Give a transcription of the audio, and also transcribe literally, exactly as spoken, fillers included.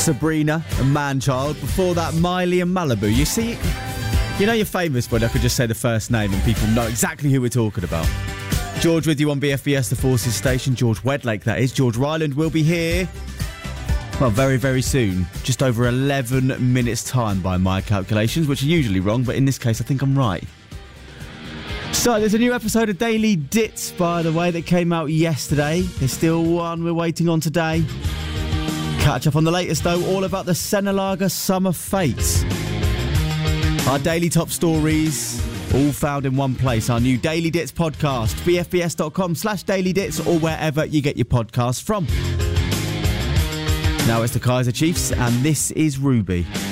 Sabrina and Manchild. Before that, Miley and Malibu. You see, you know you're famous when I could just say the first name and people know exactly who we're talking about. George with you on B F B S, the Forces Station. George Wedlake, that is. George Ryland will be here, well, very, very soon. Just over eleven minutes' time by my calculations, which are usually wrong, but in this case, I think I'm right. So, there's a new episode of Daily Dits, by the way, that came out yesterday. There's still one we're waiting on today. Catch up on the latest, though, all about the Senalaga Summer Fates. Our daily top stories, all found in one place. Our new Daily Dits podcast, bfbs.com slash Daily Dits, or wherever you get your podcasts from. Now it's the Kaiser Chiefs, and this is Ruby.